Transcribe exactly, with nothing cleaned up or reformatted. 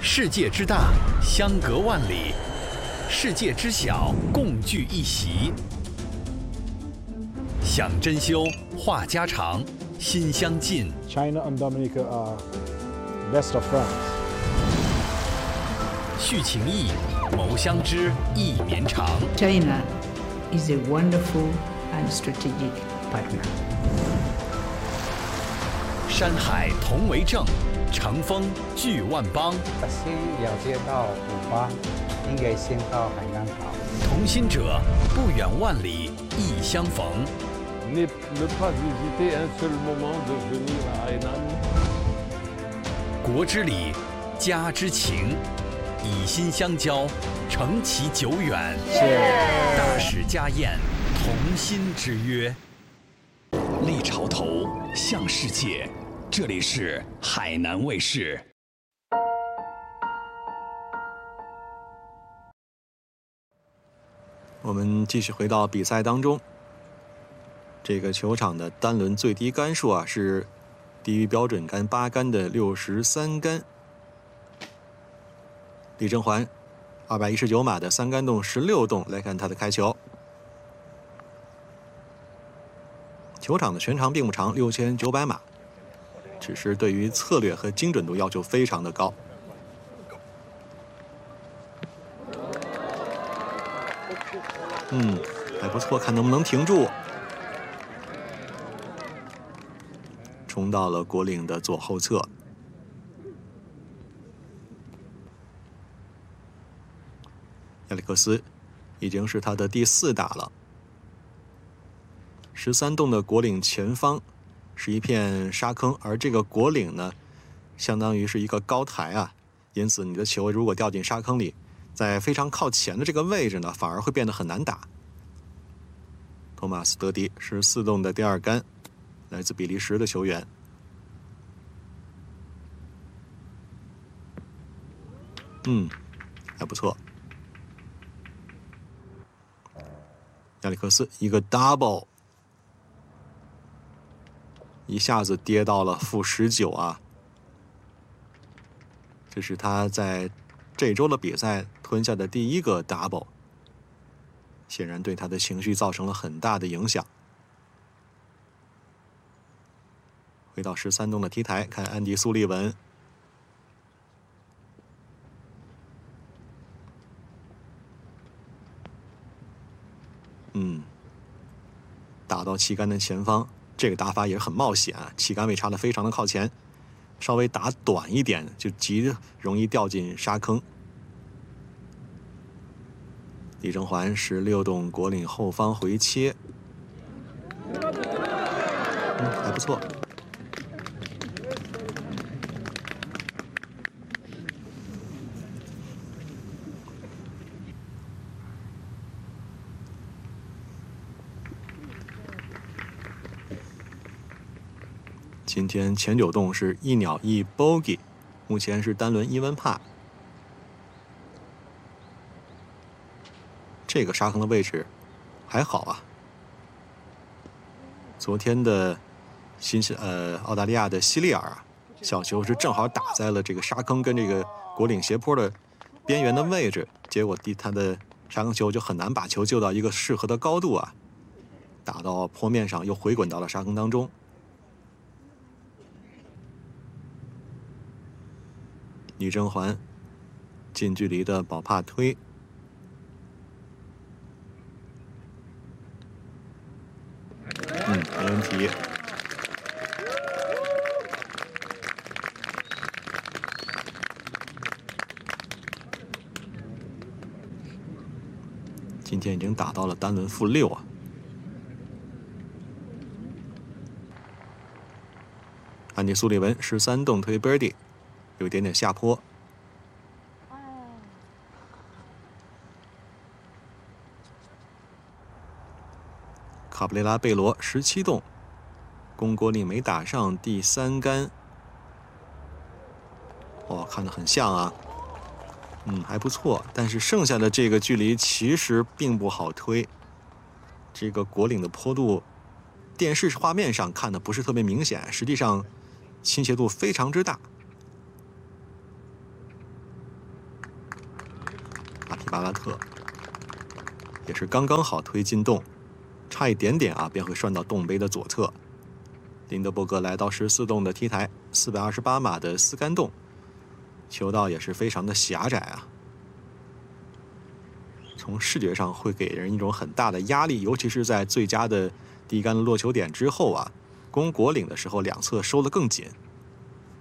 世界之大，相隔万里；世界之小，共聚一席。想珍馐，话家常，心相近。 China and Dominica are best of friends. 续情谊，谋相知，意绵长。 China is a wonderful and strategic partner. 山海同为证，乘风聚万邦。 先了解到古巴，应该先到海南岛。 同心者，不远万里，亦相逢。 Ne, ne pas hésiter un seul moment de venir à Hainan. 国之礼，家之情，以心相交，承其久远。大使家宴，同心之约。立潮头，向世界。这里是海南卫视。 我们继续回到比赛当中。 这个球场的单轮最低杆数啊是低于标准杆八杆的六十三杆。李正环，二百一十九码的三杆洞十六洞，来看他的开球。球场的全长并不长，六千九百码，只是对于策略和精准度要求非常的高。嗯，还不错，看能不能停住。 冲到了国岭的左后侧，亚历克斯已经是他的第四打了。十三洞的国岭前方是一片沙坑，而这个国岭呢，相当于是一个高台啊，因此你的球如果掉进沙坑里，在非常靠前的这个位置呢，反而会变得很难打。托马斯·德迪十四洞的第二杆。 来自比利时的球员，嗯，还不错。亚历克斯一个 double， 一下子跌到了负十九啊！这是他在这周的比赛吞下的第一个 double， 显然对他的情绪造成了很大的影响。 回到十三洞的 T 台，看安迪·苏利文。嗯，打到旗杆的前方，这个打法也很冒险啊！旗杆位插得非常的靠前，稍微打短一点就极容易掉进沙坑。李正环十六洞国岭后方回切，嗯，还不错。 今天前九洞是一鸟一 bogey， 目前是单轮一温帕。这个沙坑的位置还好啊。昨天的新西呃澳大利亚的西利尔啊，小球是正好打在了这个沙坑跟这个国岭斜坡的边缘的位置，结果第他的沙坑球就很难把球救到一个适合的高度啊，打到坡面上又回滚到了沙坑当中。 李正环近距离的保帕推，嗯，没问题。今天已经打到了单轮负六啊。安迪·苏利文十三洞推 birdie。 有一点点下坡，卡布雷拉贝罗十七洞，攻国岭没打上第三杆，哦，看得很像啊，嗯，还不错，但是剩下的这个距离其实并不好推，这个国岭的坡度，电视画面上看的不是特别明显，实际上倾斜度非常之大。 卡皮巴拉特，也是刚刚好推进洞，差一点点啊便会涮到洞杯的左侧。林德伯格来到十四洞的 T 台，四百二十八码的丝杆洞，球道也是非常的狭窄啊，从视觉上会给人一种很大的压力，尤其是在最佳的第一杆的落球点之后啊，攻果岭的时候两侧收得更紧。